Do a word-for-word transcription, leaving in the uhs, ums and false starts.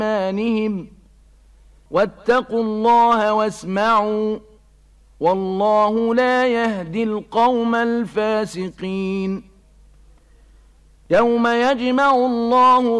أيمانهم واتقوا الله واسمعوا والله لا يهدي القوم الفاسقين. يوم يجمع الله